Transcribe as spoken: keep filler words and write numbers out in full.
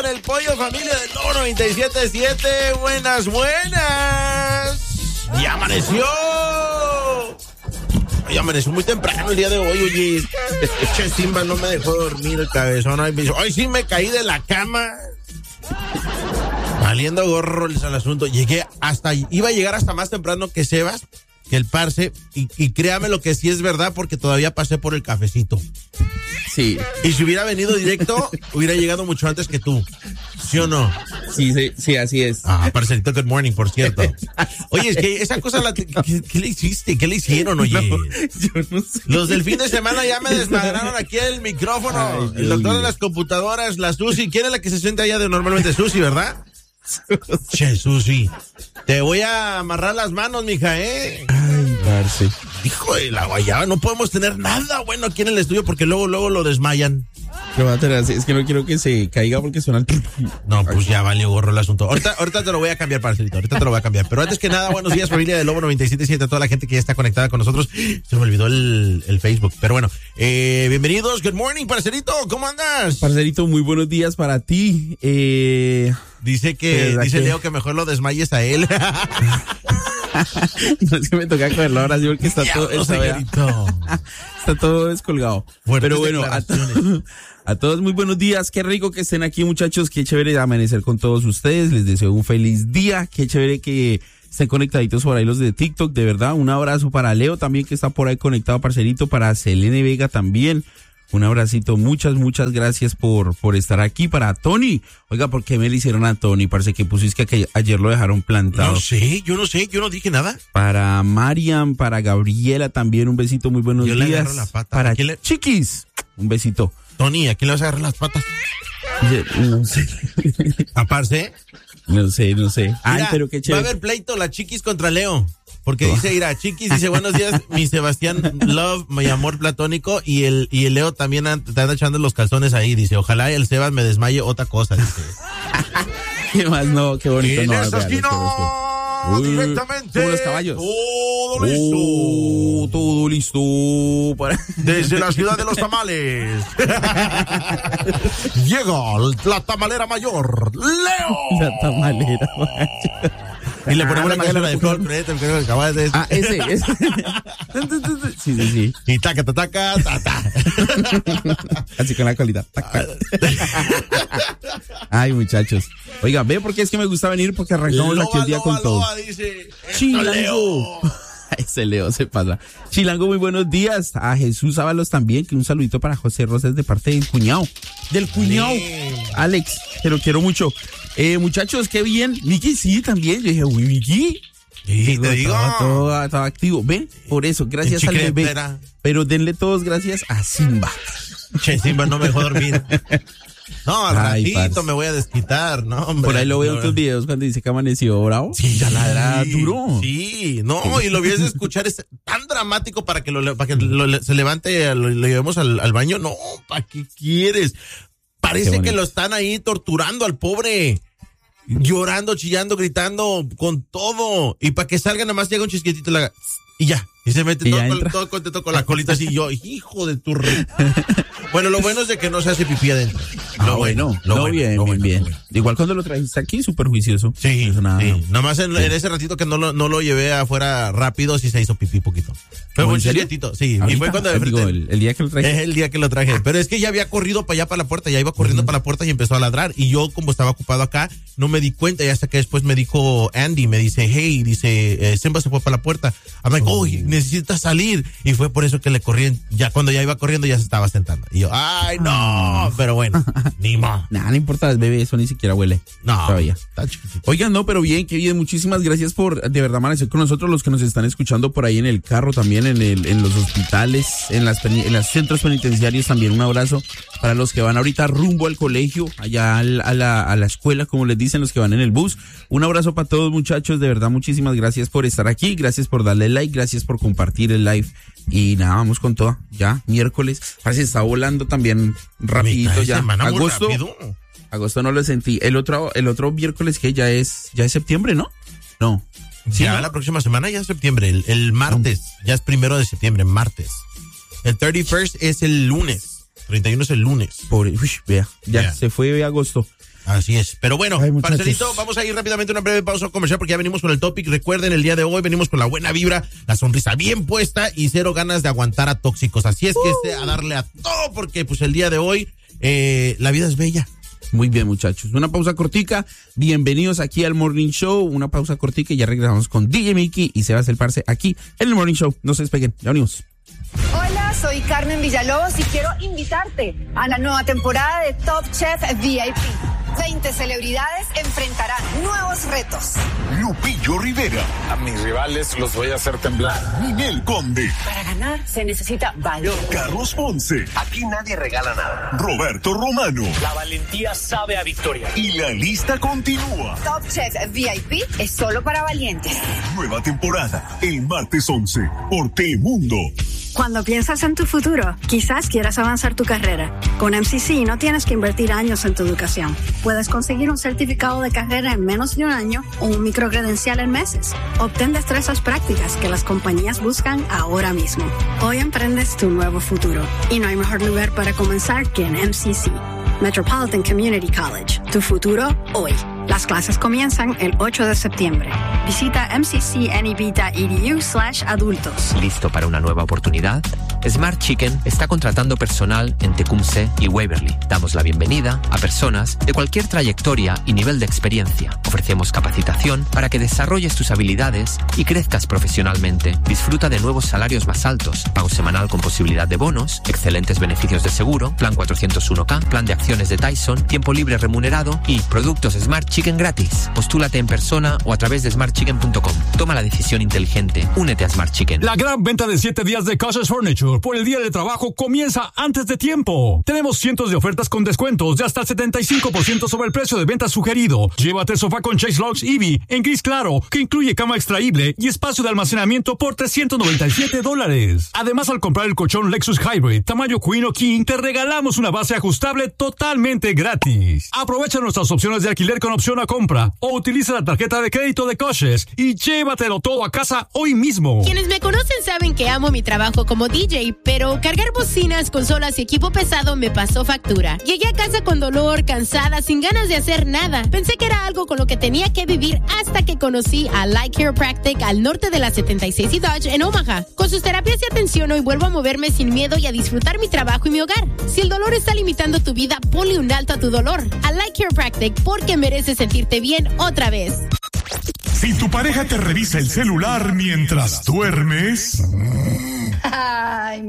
con el pollo, familia del Lobo noventa y siete punto siete. Buenas, buenas. Ya amaneció. Ay, amaneció muy temprano el día de hoy, oye. Che, Simba no me dejó dormir el cabezón. Ay, me dijo, ay, sí me caí de la cama. Valiendo gorro al asunto. Llegué hasta, iba a llegar hasta más temprano que Sebas, que el parce, y, y créame lo que sí es verdad, porque todavía pasé por el cafecito. Sí. Y si hubiera venido directo, hubiera llegado mucho antes que tú. ¿Sí o no? Sí, sí, sí, así es. Ah, parcerito, good morning, por cierto. Oye, es que esa cosa, la, ¿qué, ¿qué le hiciste? ¿Qué le hicieron, oye? No, yo no sé. Los del fin de semana ya me desmadraron aquí el micrófono. Ay, el doctor de las computadoras, la Susi. ¿Quién es la que se sienta allá de normalmente? Susi, ¿verdad? Che, Susi. Te voy a amarrar las manos, mija, ¿eh? Ay, parce. Hijo de la guayaba, no podemos tener nada bueno aquí en el estudio porque luego, luego lo desmayan. Lo va a tener así. Es que no quiero que se caiga porque suena el... No, pues ya valió gorro el asunto. Ahorita, ahorita te lo voy a cambiar, parcelito. Ahorita te lo voy a cambiar. Pero antes que nada, buenos días, familia del Lobo noventa y siete punto siete, a toda la gente que ya está conectada con nosotros. Se me olvidó el, el Facebook. Pero bueno, eh, bienvenidos. Good morning, parcerito. ¿Cómo andas? Parcerito, muy buenos días para ti. Eh... Dice que, dice que... Leo que mejor lo desmayes a él. No es que me toca cogerlo ahora sí porque está todo, no, está, está todo descolgado. Fuertes Pero bueno, a, to- a todos muy buenos días. Qué rico que estén aquí, muchachos. Qué chévere amanecer con todos ustedes. Les deseo un feliz día. Qué chévere que estén conectaditos por ahí los de TikTok. De verdad, un abrazo para Leo también, que está por ahí conectado, parcerito. Para Selene Vega también. Un abracito, muchas, muchas gracias por, por estar aquí. Para Tony, oiga, ¿por qué me le hicieron a Tony? Parece que pusiste que ayer lo dejaron plantado. No sé, yo no sé, yo no dije nada. Para Mariam, para Gabriela también, un besito, muy buenos yo días. Le agarro la pata. Para le... Chiquis, un besito. Tony, ¿a quién le vas a agarrar las patas? No sé. ¿A Parce? No sé, no sé. Ay, Mira, pero qué chévere. Va a haber pleito, la Chiquis contra Leo. Porque oh. dice, mira, Chiquis dice, buenos días, mi Sebastián Love, mi amor platónico, y el, y el Leo también anda, te anda echando los calzones ahí, dice, ojalá el Sebas me desmaye otra cosa, dice. ¿Qué más? No, qué bonito. En no, esa esquina, Uy, directamente. Como los caballos. Todo listo. Oh, todo listo. Para... Desde la ciudad de los tamales. Llega la tamalera mayor, Leo. La tamalera mayor. Y le ponemos ah, la canción de Flor, de Ah, ese, ese. Sí, sí, sí. Y taca, taca, taca, ta. Así con la colita. Taca. Ay, muchachos. Oiga, ve porque es que me gusta venir porque arrancamos loba, aquí el día loba, con todo. Loba, dice, Chilango. Ese Leo se pasa. Chilango, muy buenos días. A Jesús Ábalos también, que un saludito para José Rosas de parte del cuñado. Del cuñado. Sí. Alex, te lo quiero mucho. Eh, muchachos, qué bien. Miki, sí, también. Yo dije, uy, Miki. Sí, te digo. Estaba, todo, estaba activo. Ven, por eso, gracias al bebé. Espera. Pero denle todos gracias a Simba. Che, Simba no me dejó dormir. No, al Ay, ratito parce. Me voy a desquitar, no, hombre. Por ahí lo veo en tus videos cuando dice que amaneció bravo. Sí, ya ladra duro. Sí, no, y lo vienes a escuchar, es tan dramático para que lo, para que lo, se levante, lo, lo llevemos al, al baño. No, ¿para qué quieres? Parece que lo están ahí torturando al pobre. Llorando, chillando, gritando, con todo. Y para que salga nada más llega un chisquetito la, y ya. Y se mete y todo, con, todo contento con la colita así. Yo, hijo de tu re... Bueno, lo bueno es de que no se hace pipí adentro. Ah, lo bueno, lo no, bueno, bien, lo bien, bueno, bien. Bueno. Igual cuando lo trajiste aquí, súper juicioso. Sí, no nada. Sí. Nomás en, sí. en ese ratito que no lo, no lo llevé afuera rápido, sí se hizo pipí poquito. Pero fue un chiquitito, sí. ¿Ahorita? Y fue cuando... Digo, el, el día que lo traje. Es el día que lo traje. Pero es que ya había corrido para allá, para la puerta, ya iba corriendo uh-huh. para la puerta y empezó a ladrar. Y yo, como estaba ocupado acá, no me di cuenta. Y hasta que después me dijo Andy, me dice, hey, dice, eh, Simba se fue para la puerta. I'm like, oh, necesitas salir. Y fue por eso que le corrí. Ya cuando ya iba corriendo, ya se estaba sentando. Y yo, ay, no. Pero bueno, ni más. Nada, no importa, el bebé, eso ni siquiera huele. No. Todavía. Oigan, no, pero bien, qué bien. Muchísimas gracias por, de verdad, amanecer con nosotros, los que nos están escuchando por ahí en el carro también, en el, en los hospitales, en las, en los centros penitenciarios también. Un abrazo para los que van ahorita rumbo al colegio, allá al, a la, a la escuela, como les dicen, los que van en el bus. Un abrazo para todos, muchachos. De verdad, muchísimas gracias por estar aquí. Gracias por darle like. Gracias por compartir el live. Y nada, vamos con todo. Ya, miércoles. Parece que está volando también rapidito ya. Agosto. Agosto no lo sentí. El otro, el otro miércoles que ya es, ya es septiembre, ¿no? No. ¿Sí, ya no? La próxima semana ya es septiembre. El, el martes, no. Ya es primero de septiembre, martes. El treinta y uno es el lunes. treinta y uno es el lunes. Pobre, uy, vea, ya yeah. se fue agosto. Así es. Pero bueno, parcerito, vamos a ir rápidamente a una breve pausa comercial porque ya venimos con el topic. Recuerden, el día de hoy venimos con la buena vibra, la sonrisa bien puesta y cero ganas de aguantar a tóxicos. Así es que uh. este, a darle a todo porque pues el día de hoy eh, la vida es bella. Muy bien, muchachos. Una pausa cortica. Bienvenidos aquí al Morning Show. Una pausa cortica y ya regresamos con D J Mickey y Sebas el Parce aquí en el Morning Show. No se despeguen. Ya venimos. Hola, soy Carmen Villalobos y quiero invitarte a la nueva temporada de Top Chef V I P. veinte celebridades enfrentarán nuevos retos. Lupillo Rivera. A mis rivales los voy a hacer temblar. Ninel Conde. Para ganar se necesita valor. Carlos Ponce. Aquí nadie regala nada. Roberto Romano. La valentía sabe a victoria. Y la lista continúa. Top Chef V I P es solo para valientes. Nueva temporada, el martes once, por Telemundo. Cuando piensas en tu futuro, quizás quieras avanzar tu carrera. Con M C C no tienes que invertir años en tu educación. Puedes conseguir un certificado de carrera en menos de un año o un microcredencial en meses. Obtén destrezas prácticas que las compañías buscan ahora mismo. Hoy emprendes tu nuevo futuro. Y no hay mejor lugar para comenzar que en M C C. Metropolitan Community College. Tu futuro hoy. Las clases comienzan el ocho de septiembre. Visita m c c n e b dot e d u slash adultos. ¿Listo para una nueva oportunidad? Smart Chicken está contratando personal en Tecumseh y Waverly. Damos la bienvenida a personas de cualquier trayectoria y nivel de experiencia. Ofrecemos capacitación para que desarrolles tus habilidades y crezcas profesionalmente. Disfruta de nuevos salarios más altos, pago semanal con posibilidad de bonos, excelentes beneficios de seguro, plan cuatrocientos uno K, plan de acciones de Tyson, tiempo libre remunerado y productos Smart Chicken gratis. Postúlate en persona o a través de smart chicken punto com. Toma la decisión inteligente. Únete a Smart Chicken. La gran venta de siete días de Cautious Furniture por el día de trabajo comienza antes de tiempo. Tenemos cientos de ofertas con descuentos de hasta el setenta y cinco por ciento sobre el precio de venta sugerido. Llévate el sofá con Chase Lux Eevee en gris claro, que incluye cama extraíble y espacio de almacenamiento por trescientos noventa y siete dólares. Además, al comprar el colchón Lexus Hybrid tamaño Queen o King, te regalamos una base ajustable totalmente gratis. Aprovecha nuestras opciones de alquiler con opción a compra o utiliza la tarjeta de crédito de Cautious y llévatelo todo a casa hoy mismo. Quienes me conocen saben que amo mi trabajo como D J, pero cargar bocinas, consolas y equipo pesado me pasó factura. Llegué a casa con dolor, cansada, sin ganas de hacer nada. Pensé que era algo con lo que tenía que vivir hasta que conocí a Light Chiropractic al norte de la setenta y seis y Dodge en Omaha. Con sus terapias y atención hoy vuelvo a moverme sin miedo y a disfrutar mi trabajo y mi hogar. Si el dolor está limitando tu vida, ponle un alto a tu dolor. A Light Chiropractic, porque mereces sentirte bien otra vez. Si tu pareja te revisa el celular mientras duermes...